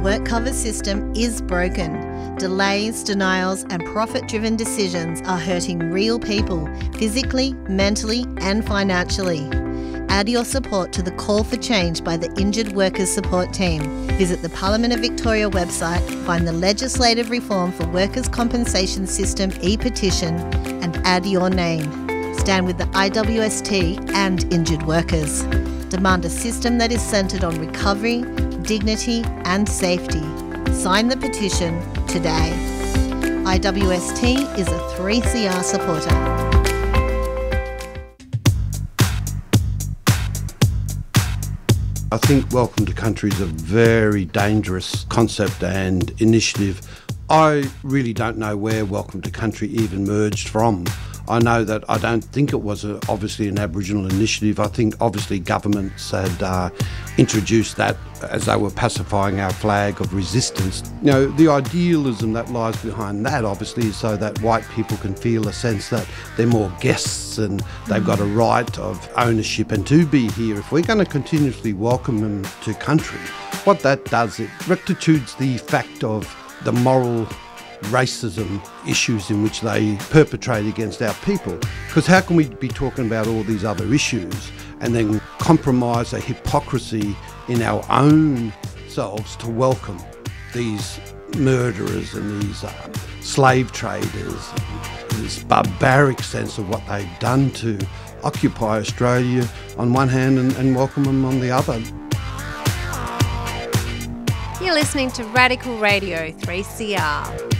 WorkCover system is broken. Delays, denials and profit-driven decisions are hurting real people, physically, mentally and financially. Add your support to the call for change by the Injured Workers Support Team. Visit the Parliament of Victoria website, find the Legislative Reform for Workers' Compensation System e-petition and add your name. Stand with the IWST and injured workers. Demand a system that is centred on recovery, dignity and safety. Sign the petition today. IWST is a 3CR supporter. I think Welcome to Country is a very dangerous concept and initiative. I really don't know where Welcome to Country even merged from. I know that I don't think it was obviously an Aboriginal initiative. I think obviously governments had introduced that as they were pacifying our flag of resistance. You know, the idealism that lies behind that obviously is so that white people can feel a sense that they're more guests and they've got a right of ownership and to be here. If we're going to continuously welcome them to country, what that does, it rectitudes the fact of the moral racism issues in which they perpetrate against our people. Because how can we be talking about all these other issues and then compromise a hypocrisy in our own selves to welcome these murderers and these slave traders, this barbaric sense of what they've done to occupy Australia on one hand and welcome them on the other. You're listening to Radical Radio 3CR.